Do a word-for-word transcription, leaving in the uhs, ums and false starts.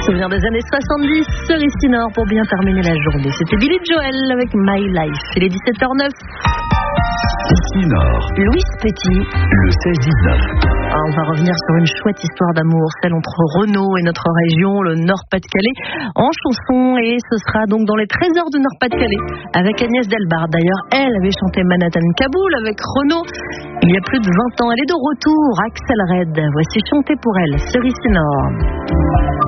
Souvenir des années soixante-dix, Cerise Nord pour bien terminer la journée. C'était Billy Joel avec My Life. Il est dix-sept heures neuf. Ici Nord. Louis Petit. Le seize dix-neuf. Ah, on va revenir sur une chouette histoire d'amour, celle entre Renaud et notre région, le Nord-Pas-de-Calais, en chanson. Et ce sera donc dans les trésors du Nord-Pas-de-Calais avec Agnès Delbarde. D'ailleurs, elle avait chanté Manhattan Kaboul avec Renaud il y a plus de vingt ans. Elle est de retour, Axel Red. Voici chanter pour elle, Cerise Nord.